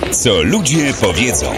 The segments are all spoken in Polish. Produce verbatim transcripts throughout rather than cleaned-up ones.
Co ludzie powiedzą.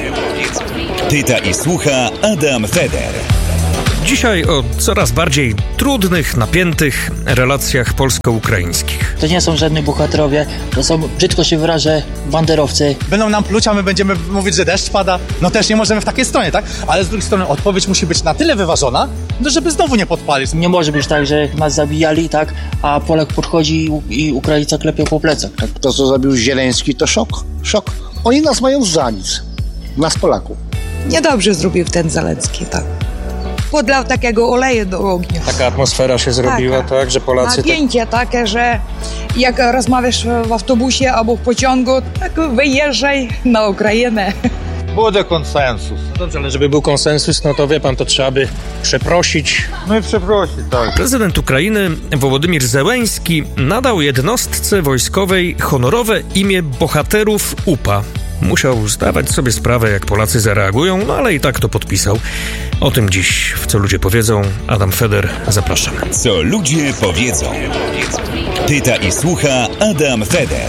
Pyta i słucha Adam Feder. Dzisiaj o coraz bardziej trudnych, napiętych relacjach polsko-ukraińskich. To nie są żadni bohaterowie, to są, brzydko się wyrażę, banderowcy. Będą nam pluć, a my będziemy mówić, że deszcz pada. No też nie możemy w takiej stronie, tak? Ale z drugiej strony odpowiedź musi być na tyle wyważona, no żeby znowu nie podpalić. Nie może być tak, że nas zabijali, tak, a Polak podchodzi i Ukraińca klepie po plecach. Tak? To, co zrobił Zieleński, to szok. Szok. Oni nas mają za nic. Nas, Polaków. Niedobrze zrobił ten Zelenski, tak. Podlał takiego oleju do ognia. Taka atmosfera się zrobiła, tak, tak że Polacy... Napięcie tak... takie, że jak rozmawiasz w autobusie albo w pociągu, tak wyjeżdżaj na Ukrainę. Będzie konsensus. Dobrze, ale żeby był konsensus, no to wie pan, to trzeba by przeprosić. No i przeprosić, tak. Prezydent Ukrainy Wołodymyr Zełenski nadał jednostce wojskowej honorowe imię bohaterów U P A. Musiał zdawać sobie sprawę, jak Polacy zareagują, no ale i tak to podpisał. O tym dziś w Co ludzie powiedzą. Adam Feder, zapraszam. Co ludzie powiedzą. Pyta i słucha Adam Feder.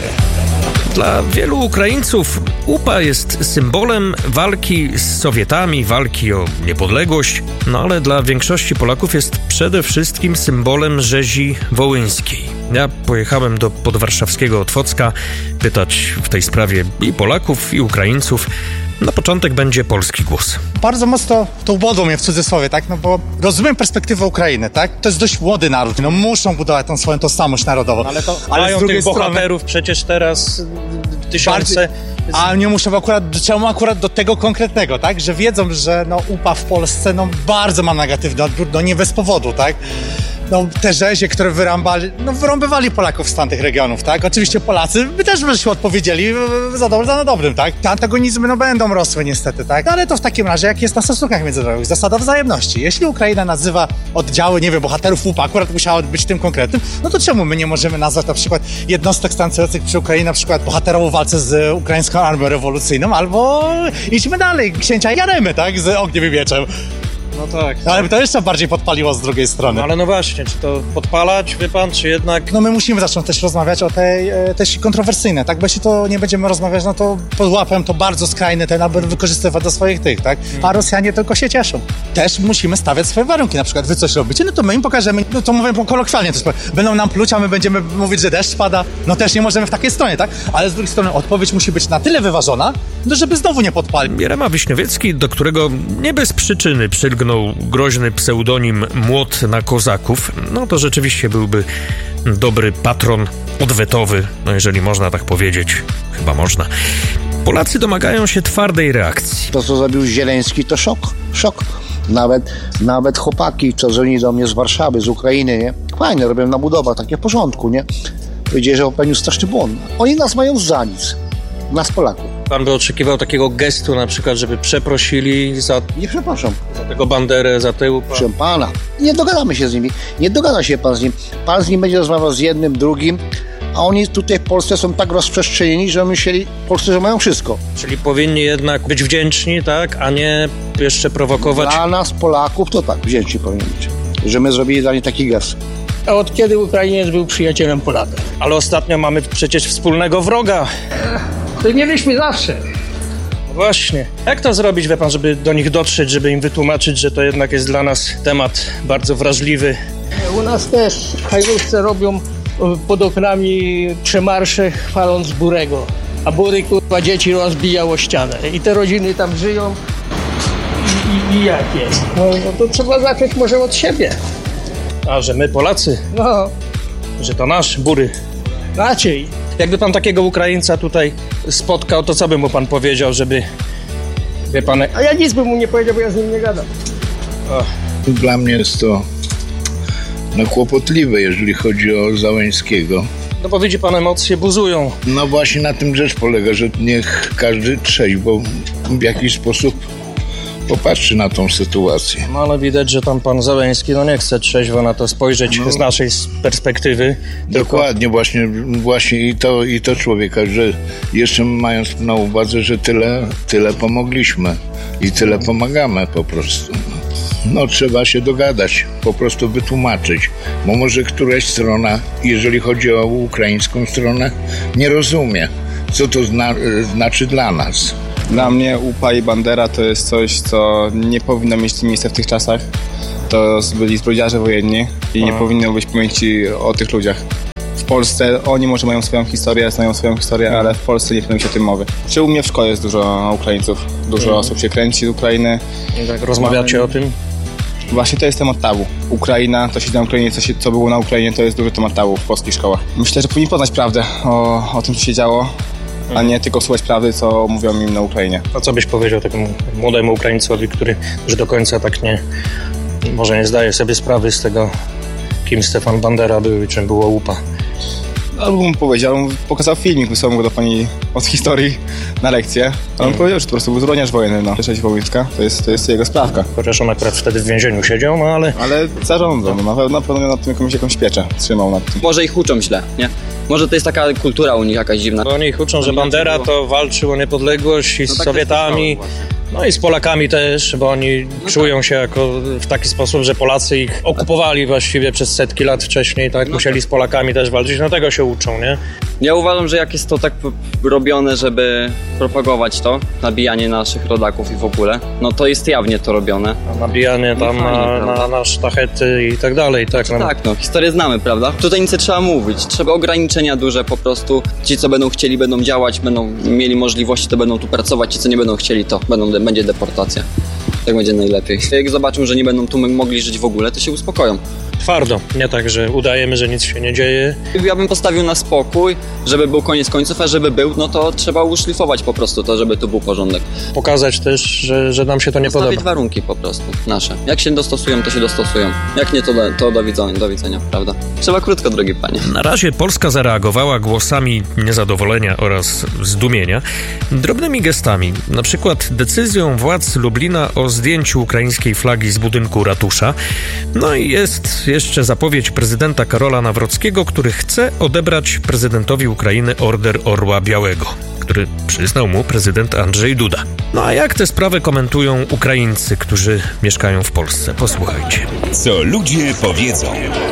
Dla wielu Ukraińców U P A jest symbolem walki z Sowietami, walki o niepodległość, no ale dla większości Polaków jest przede wszystkim symbolem rzezi wołyńskiej. Ja pojechałem do podwarszawskiego Otwocka pytać w tej sprawie i Polaków, i Ukraińców. Na początek będzie polski głos. Bardzo mocno to ubodą mnie w cudzysłowie, tak? No bo rozumiem perspektywę Ukrainy, tak? To jest dość młody naród, no muszą budować tą swoją tożsamość narodową. Ale to ale mają z drugiej tych strony, bohaterów przecież teraz tysiące... Bardziej, a nie muszą akurat, czemu akurat do tego konkretnego, tak? Że wiedzą, że no U P A w Polsce no bardzo ma negatywny odbiór, no nie bez powodu, tak? No te rzezie, które wyrąbali, no wyrąbywali Polaków z tamtych regionów, tak? Oczywiście Polacy by też by się odpowiedzieli za dobrym, za dobrym, tak? Te antagonizmy no będą rosły niestety, tak? No, ale to w takim razie, jak jest na stosunkach międzynarodowych, zasada wzajemności. Jeśli Ukraina nazywa oddziały, nie wiem, bohaterów U P A, akurat musiało być tym konkretnym, no to czemu my nie możemy nazwać na przykład jednostek stanujących przy Ukrainie, na przykład bohaterową walce z ukraińską armią rewolucyjną, albo idźmy dalej, księcia Jaremy, tak? Z ogniem i mieczem. No tak. No, ale to jeszcze bardziej podpaliło z drugiej strony. No ale no właśnie, czy to podpalać, wie pan, czy jednak... No my musimy zacząć też rozmawiać o tej, e, też kontrowersyjne, tak? Bo jeśli to nie będziemy rozmawiać, no to pod łapem to bardzo skrajny ten, aby wykorzystywać do swoich tych, tak? A Rosjanie tylko się cieszą. Też musimy stawiać swoje warunki, na przykład wy coś robicie, no to my im pokażemy, no to mówię kolokwialnie, to jest, będą nam pluć, a my będziemy mówić, że deszcz pada, no też nie możemy w takiej stronie, tak? Ale z drugiej strony odpowiedź musi być na tyle wyważona, no żeby znowu nie podpalić. Jerema Wiśniowiecki, do którego nie bez przyczyny przylgnął groźny pseudonim Młot na Kozaków, no to rzeczywiście byłby dobry patron odwetowy, no jeżeli można tak powiedzieć, chyba można. Polacy domagają się twardej reakcji. To, co zrobił Zieleński, to szok. Szok. Nawet, nawet chłopaki, co dzwonili do mnie z Warszawy, z Ukrainy, nie? Fajne, robią na budowach, takie w porządku, nie? Powiedzieli, że popełnił straszny błąd. Oni nas mają za nic. Nas, Polaków. Pan by oczekiwał takiego gestu, na przykład, żeby przeprosili za... Nie przepraszam. Za tego banderę, za tył. Proszę pana. Nie dogadamy się z nimi. Nie dogada się pan z nim. Pan z nim będzie rozmawiał z jednym, drugim, a oni tutaj w Polsce są tak rozprzestrzenieni, że myśleli w Polsce, że mają wszystko. Czyli powinni jednak być wdzięczni, tak? A nie jeszcze prowokować... Dla nas, Polaków, to tak, wdzięczni powinni być. Że my zrobili dla nich taki gest. A od kiedy Ukrainiec był przyjacielem Polaka? Ale ostatnio mamy przecież wspólnego wroga. To mieliśmy zawsze. No właśnie. Jak to zrobić, wie pan, żeby do nich dotrzeć, żeby im wytłumaczyć, że to jednak jest dla nas temat bardzo wrażliwy? U nas też w Hajnówce robią pod oknami przemarsze chwaląc Burego. A Bury, kurwa, dzieci rozbijało ścianę. I te rodziny tam żyją. I, i, i jak jest? No, no to trzeba zacząć może od siebie. A, że my Polacy? No. Że to nasz Bury. Raczej. Jakby pan takiego Ukraińca tutaj spotkał, to co by mu pan powiedział, żeby... Wie pan... A ja nic bym mu nie powiedział, bo ja z nim nie gadam. O. Dla mnie jest to no, kłopotliwe, jeżeli chodzi o Zełenskiego. No bo widzi pan, emocje buzują. No właśnie na tym rzecz polega, że niech każdy trzeźwo w jakiś sposób popatrzy na tą sytuację. No ale widać, że tam pan Zełenski no nie chce trzeźwo na to spojrzeć no, z naszej perspektywy. Dokładnie, tylko... właśnie, właśnie i to, i to człowieka, że jeszcze mając na uwadze, że tyle, tyle pomogliśmy i tyle pomagamy po prostu. No trzeba się dogadać, po prostu wytłumaczyć, bo może któraś strona, jeżeli chodzi o ukraińską stronę, nie rozumie co to zna, znaczy dla nas. Dla mnie U P A i Bandera to jest coś, co nie powinno mieć miejsca w tych czasach. To byli zbrodniarze wojenni i nie powinno być pamięci o tych ludziach. W Polsce oni może mają swoją historię, znają swoją historię, ale w Polsce nie powinno się o tym mowy. Czy u mnie w szkole jest dużo Ukraińców, dużo mm. osób się kręci z Ukrainy. Tak, rozmawiacie ale... o tym? Właśnie to jest temat tabu. Ukraina, to się na Ukrainie, co, się, co było na Ukrainie, to jest duży temat tabu w polskich szkołach. Myślę, że powinni poznać prawdę o, o tym, co się działo, a nie tylko słuchać prawdy, co mówią im na Ukrainie. A co byś powiedział takiemu młodemu Ukraińcowi, który już do końca tak nie, może nie zdaje sobie sprawy z tego, kim Stefan Bandera był i czym było U P A? Albo mu powiedział, on pokazał filmik, wysłał go do pani od historii na lekcję, ale on powiedział, że to po prostu był zbrodniarz wojenny, no. Rzecz Wołyńska, to jest, to jest jego sprawka. Chociaż on akurat wtedy w więzieniu siedział, no ale... Ale zarządzał, no, na pewno, na pewno nad tym jakąś, jakąś pieczę trzymał nad tym. Może ich uczą źle, nie? Może to jest taka kultura u nich jakaś dziwna. Bo oni ich uczą, że Bandera to walczył o niepodległość i z no tak Sowietami. No i z Polakami też, bo oni no czują tak. się jako w taki sposób, że Polacy ich okupowali właściwie przez setki lat wcześniej, tak? No musieli tak. z Polakami też walczyć, no tego się uczą, nie? Ja uważam, że jak jest to tak robione, żeby propagować to, nabijanie naszych rodaków i w ogóle, no to jest jawnie to robione. A nabijanie tam no fajnie, na, na, na sztachety i tak dalej, tak? No. Tak, no, historię znamy, prawda? Tutaj nic nie trzeba mówić, trzeba ograniczenia duże po prostu. Ci, co będą chcieli, będą działać, będą mieli możliwości, to będą tu pracować, ci, co nie będą chcieli, to będą, będzie deportacja. Tak będzie najlepiej. Jak zobaczą, że nie będą tu mogli żyć w ogóle, to się uspokoją. Twardo, nie tak, że udajemy, że nic się nie dzieje. Ja bym postawił na spokój, żeby był koniec końców, a żeby był, no to trzeba uszlifować po prostu to, żeby tu był porządek. Pokazać też, że, że nam się to nie Postawić podoba. warunki po prostu, nasze. Jak się dostosują, to się dostosują. Jak nie, to, to do widzenia, do widzenia, prawda? Trzeba krótko, drogi panie. Na razie Polska zareagowała głosami niezadowolenia oraz zdumienia, drobnymi gestami, na przykład decyzją władz Lublina o zdjęciu ukraińskiej flagi z budynku ratusza. No i jest jeszcze zapowiedź prezydenta Karola Nawrockiego, który chce odebrać prezydentowi Ukrainy Order Orła Białego, który przyznał mu prezydent Andrzej Duda. No a jak tę sprawę komentują Ukraińcy, którzy mieszkają w Polsce? Posłuchajcie. Co ludzie powiedzą.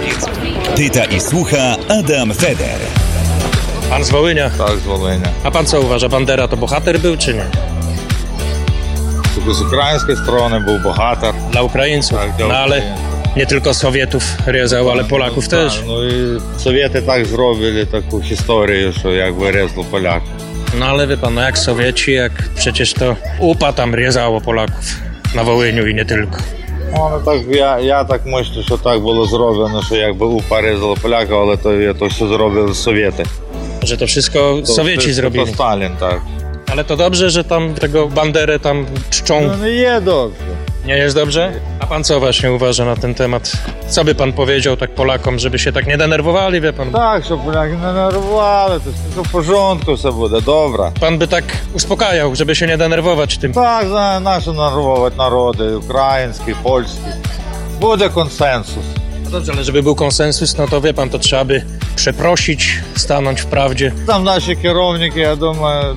Pyta i słucha Adam Feder. Pan z Wołynia? Tak, z Wołynia. A pan co uważa, Bandera to bohater był, czy nie? Tylko z ukraińskiej strony był bohater. Dla Ukraińców, tak, dla no ale Ukraińców. Nie tylko Sowietów rezał, ale Polaków no, też. Tak, no i Sowiety tak zrobili taką historię, że jakby rezał Polaków. No ale wie pan, no jak Sowieci, jak przecież to U P A tam rezało Polaków na Wołyniu i nie tylko. No, no tak, ja, ja tak myślę, że tak było zrobione, że jakby U P A rezał Polaków, ale to, to się zrobiło Sowiety. Że to wszystko to Sowieci wszystko zrobili. To Stalin, tak. Ale to dobrze, że tam tego Banderę tam czczą. No nie dobrze. Nie jest dobrze? A pan co właśnie uważa na ten temat? Co by pan powiedział tak Polakom, żeby się tak nie denerwowali, wie pan? Tak, żeby Polaki nie denerwowali, to jest wszystko w porządku, все буде, dobra. Pan by tak uspokajał, żeby się nie denerwować tym. Tak, nasze denerwować narody, ukraiński, polski. Będzie konsensus. No dobrze, ale żeby był konsensus, no to wie pan, to trzeba by przeprosić, stanąć w prawdzie. Tam nasi kierowniki, ja думаю,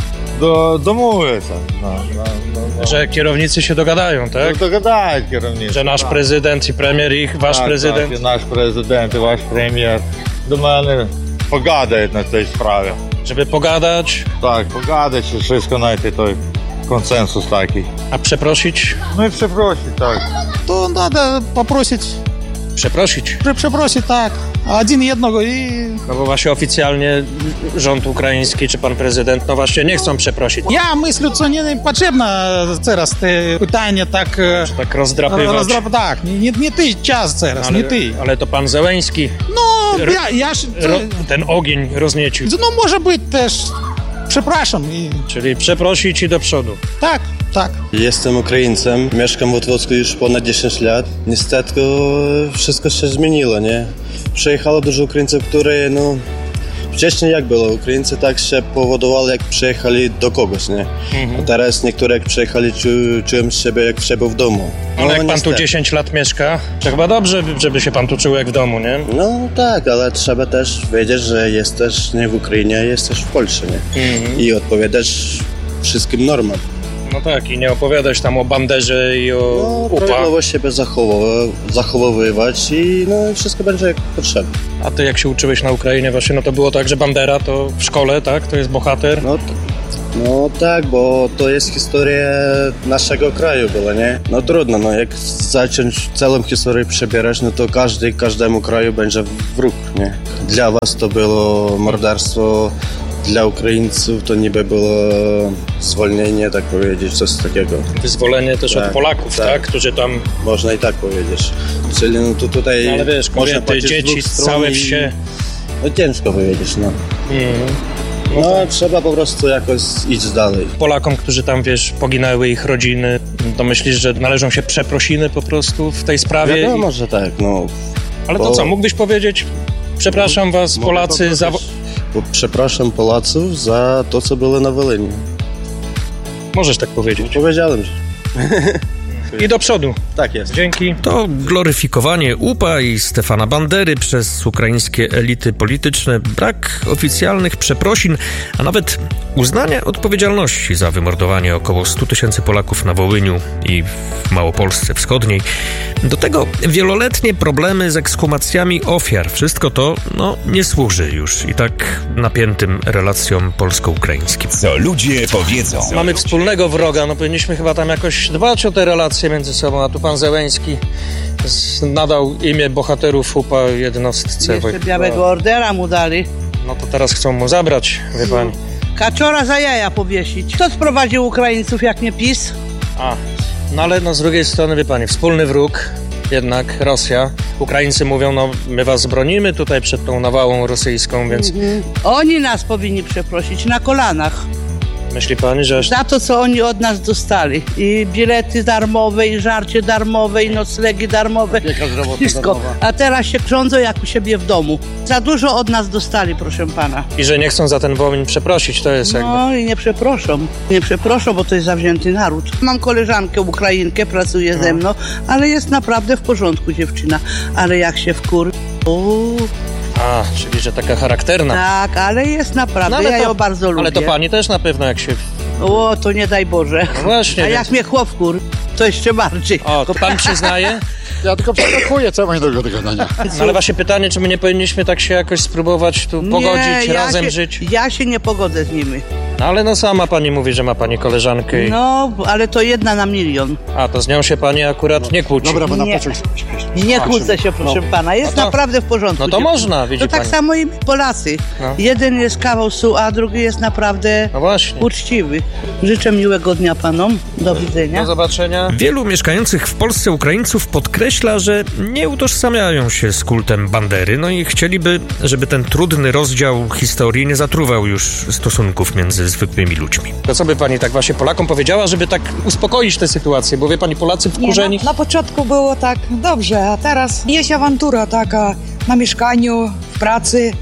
do, domówią się. No, no, no, no. Że kierownicy się dogadają, tak? No, dogadają kierownicy. Że nasz tak. prezydent i premier, i wasz tak, prezydent. Tak, i nasz prezydent, i wasz premier. Думаю, pogadają na tej sprawie. Żeby pogadać? Tak, pogadać, wszystko znajdzie to konsensus taki. A przeprosić? No i przeprosić, tak. To надо попросить. Przeprosić? Przeprosić, tak. Один jednego i... No bo właśnie oficjalnie rząd ukraiński czy pan prezydent, no właśnie nie chcą przeprosić. Ja myślę, że nie potrzebne teraz te pytania tak... Czy tak rozdrapywać? Rozdrap, tak, nie, nie ty czas teraz, ale, nie ty. Ale to pan Zełenski no, ja, ja, ro, ten ogień rozniecił. No może być też... Przepraszam. I... Czyli przeprosić i do przodu. Tak, tak. Jestem Ukraińcem, mieszkam w Otwocku już ponad dziesięć lat. Niestety wszystko się zmieniło, nie? Przyjechało dużo Ukraińców, które, no... Wcześniej jak było? Ukraińcy tak się powodowali, jak przyjechali do kogoś, nie? Mhm. A teraz niektóre jak przyjechali, czu, czują siebie jak w siebie w domu. No, ale jak pan tu dziesięć lat mieszka, to chyba dobrze, żeby się pan tu czuł jak w domu, nie? No tak, ale trzeba też wiedzieć, że jesteś nie w Ukrainie, jesteś w Polsce, nie? Mhm. I odpowiadać wszystkim normom. No tak, i nie opowiadać tam o banderze i o No, UPA. prawidłowo siebie zachowywać, zachowywać i no wszystko będzie jak potrzebne. A ty jak się uczyłeś na Ukrainie właśnie, no to było tak, że Bandera to w szkole, tak? To jest bohater. No, to, no tak, bo to jest historia naszego kraju była, nie? No trudno, no jak zacząć całą historię przebierać, no to każdy, każdemu kraju będzie wróg, nie? Dla was to było morderstwo, dla Ukraińców to niby było zwolnienie, tak powiedzieć, coś takiego. Wyzwolenie też Tak, od Polaków, tak. tak. Którzy tam... Można i tak powiedzieć. Czyli no to tutaj... No, ale wiesz, można kobiety, płacić z dzieci, dwóch stron całe i- wsie. No ciężko powiedzieć, no. Mhm. No, trzeba po prostu jakoś iść dalej. Polakom, którzy tam, wiesz, poginęły ich rodziny, to myślisz, że należą się przeprosiny po prostu w tej sprawie? Wiadomo, że tak, no. Ale to Bo- co, mógłbyś powiedzieć, przepraszam was, Mogę Polacy, za... powiedzieć, bo przepraszam Polaków za to, co było na Wolyniu. Możesz tak powiedzieć. Powiedziałem, że... I do przodu. Tak jest. Dzięki. To gloryfikowanie UPA i Stefana Bandery przez ukraińskie elity polityczne, brak oficjalnych przeprosin, a nawet uznania odpowiedzialności za wymordowanie około stu tysięcy Polaków na Wołyniu i w Małopolsce Wschodniej. Do tego wieloletnie problemy z ekshumacjami ofiar. Wszystko to, no, nie służy już i tak napiętym relacjom polsko-ukraińskim. Co ludzie powiedzą. Mamy wspólnego wroga, no powinniśmy chyba tam jakoś dbać o te relacje między sobą, a tu pan Zełenski z- nadał imię bohaterów UPA jednostce. Jeszcze woj- białego ordera mu dali. No to teraz chcą mu zabrać, wie pani. Kaczora za jaja powiesić. Kto sprowadził Ukraińców jak nie PiS? A, no ale no z drugiej strony, wie pani, wspólny wróg, jednak Rosja. Ukraińcy mówią, no my was bronimy tutaj przed tą nawałą rosyjską, więc Mhm. Oni nas powinni przeprosić na kolanach. myśli pani, że... Za to, co oni od nas dostali. I bilety darmowe, i żarcie darmowe, i noclegi darmowe. Wszystko. A teraz się krządzą jak u siebie w domu. Za dużo od nas dostali, proszę pana. I że nie chcą za ten Wołyń przeprosić, to jest jakby... No i nie przeproszą. Nie przeproszą, bo to jest zawzięty naród. Mam koleżankę Ukrainkę, pracuje ze mną, ale jest naprawdę w porządku dziewczyna. Ale jak się wkur... Uuu. A, czyli że taka charakterna. Tak, ale jest naprawdę, No, ale ja to- ją bardzo lubię. Ale to pani też na pewno jak się... O, to nie daj Boże. No właśnie, A więc- jak mnie chłop wkur, to jeszcze bardziej. O, to pan przyznaje? Ja tylko przeskakuję, co masz do do gadania. No ale właśnie pytanie, czy my nie powinniśmy tak się jakoś spróbować tu pogodzić, ja razem się, żyć? Ja się nie pogodzę z nimi. No ale no sama pani mówi, że ma pani koleżankę i... No, ale to jedna na milion. A, to z nią się pani akurat nie kłóci. Dobra, bo na Nie. pociąg Nie kłócę się, proszę No. pana. Jest No to- naprawdę w porządku. no to dziewczyna. można, widzi To tak pani. samo i Polacy. No. Jeden jest kawał su, a drugi jest naprawdę No właśnie. uczciwy. Życzę miłego dnia panom. Do widzenia. Do zobaczenia. Wielu mieszkających w Polsce Ukraińców podkreśla, że nie utożsamiają się z kultem Bandery, no i chcieliby, żeby ten trudny rozdział historii nie zatruwał już stosunków między zwykłymi ludźmi. To co by pani tak właśnie Polakom powiedziała, żeby tak uspokoić tę sytuację? Bo wie pani, Polacy wkurzeni... Nie, na, na początku było tak dobrze, a teraz jest awantura taka na mieszkaniu, w pracy,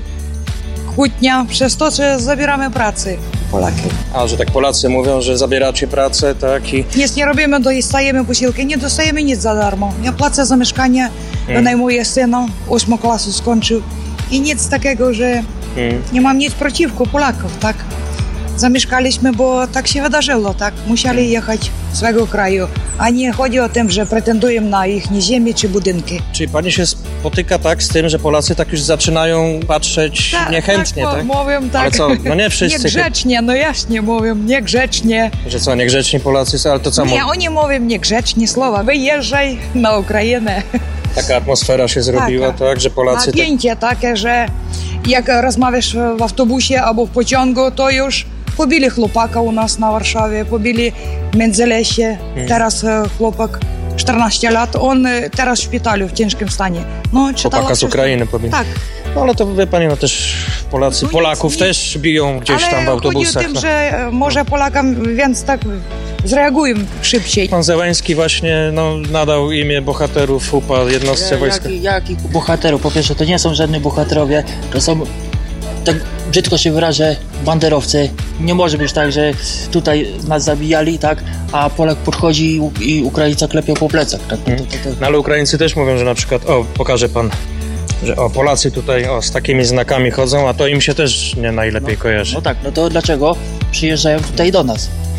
kłótnia przez to, że zabieramy pracy Polaków. A, że tak Polacy mówią, że zabieracie pracę, tak i... Nic nie robimy, dostajemy posiłki, nie dostajemy nic za darmo. Ja płacę za mieszkanie, wynajmuję syna, ósmą klasę skończył i nic takiego, że Hmm. nie mam nic przeciwko Polaków, tak? Zamieszkaliśmy, bo tak się wydarzyło, tak? Musieli jechać z swojego kraju, a nie chodzi o tym, że pretendują na ich ziemię czy budynki. Czyli pani się spotyka tak z tym, że Polacy tak już zaczynają patrzeć Tak, niechętnie, tak? tak? Mówią tak. Ale co, no nie wszyscy... Niegrzecznie, no jaśnie mówią, niegrzecznie. Że co, niegrzeczni Polacy są, ale to co... Nie, mu- oni mówią niegrzecznie słowa. Wyjeżdżaj na Ukrainę. Taka atmosfera się zrobiła, Taka. tak, że Polacy... Tak... Napięcie takie, że jak rozmawiasz w autobusie albo w pociągu, to już pobili chłopaka u nas na Warszawie, pobili w Międzylesie. Hmm. Teraz e, chłopak czternaście lat, on e, teraz w szpitalu w ciężkim stanie. No, czytała Chłopaka z wszystko. Ukrainy pobili. Tak. No ale to wie pani, no też Polacy, No nic, Polaków nic. też biją gdzieś Ale tam w autobusach. chodzi o tym, no. że e, może Polakom więc tak zreagują szybciej. Pan Zełenski właśnie no, nadał imię bohaterów UPA jednostce Ja- wojska. Jakich jaki bohaterów? Po pierwsze, to nie są żadni bohaterowie, to są, tak brzydko się wyrażę, banderowcy. Nie może być tak, że tutaj nas zabijali, tak, a Polak podchodzi i, U- i Ukraińca klepie po plecach. Tak? To, to, to, to. No ale Ukraińcy też mówią, że na przykład, o, pokaże pan, że o, Polacy tutaj o, z takimi znakami chodzą, a to im się też nie najlepiej kojarzy. No tak, no to dlaczego przyjeżdżają tutaj do nas?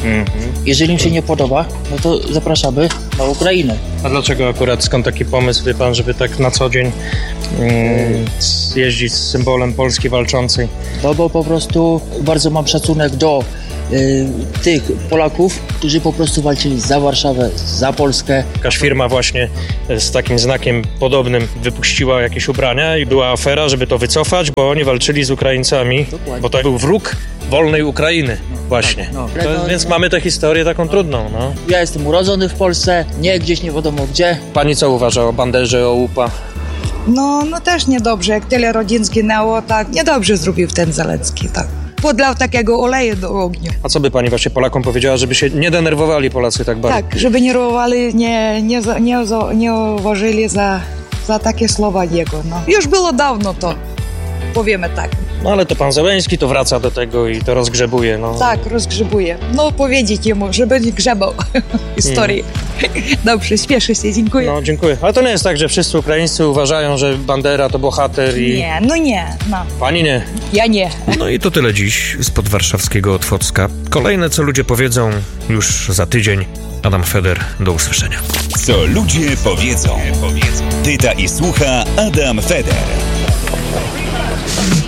Mhm. Jeżeli im się nie podoba, no to zapraszamy na Ukrainę. A dlaczego akurat, skąd taki pomysł, wie pan, żeby tak na co dzień mm, jeździć z symbolem Polski walczącej? No bo po prostu bardzo mam szacunek do y, tych Polaków, którzy po prostu walczyli za Warszawę, za Polskę. Jakaś firma właśnie z takim znakiem podobnym wypuściła jakieś ubrania i była afera, żeby to wycofać, bo oni walczyli z Ukraińcami, dokładnie. Bo to był wróg wolnej Ukrainy właśnie. No, to, no, więc no. mamy tę historię taką trudną. No. Ja jestem urodzony w Polsce, nie gdzieś nie wiadomo gdzie. Pani co uważa o Banderze, o U P A? No, no też niedobrze, jak tyle rodzin zginęło, tak niedobrze zrobił ten Zelenski, tak. Podlał takiego oleju do ognia. A co by pani właśnie Polakom powiedziała, żeby się nie denerwowali Polacy tak bardzo? Tak, żeby nie nerwowali, nie, nie, nie, nie uważali za, za takie słowa jego. No. Już było dawno to, powiemy tak. No ale to pan Zełenski to wraca do tego i to rozgrzebuje. No. Tak, rozgrzebuje. No powiedzieć jemu, żeby nie grzebał historii. Mm. Dobrze, śpieszę się, dziękuję. No dziękuję. Ale to nie jest tak, że wszyscy Ukraińcy uważają, że Bandera to bohater i... Nie, no nie. No. Pani nie? Ja nie. No i to tyle dziś spod warszawskiego Otwocka. Kolejne, co ludzie powiedzą, już za tydzień. Adam Feder, do usłyszenia. Co ludzie powiedzą. Pyta i słucha Adam Feder.